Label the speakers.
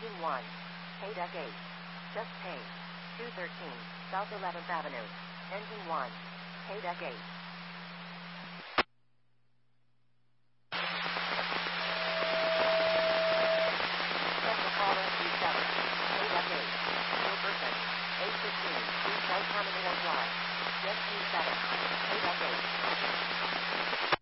Speaker 1: Engine 1. Pay Deck 8. Just pay. 213 South 11th Avenue. Engine 1. Pay Deck 8. Central Call SU7. Pay Deck 8. No person. 815 East South Terminal Drive. Jet 27. Pay Deck 8.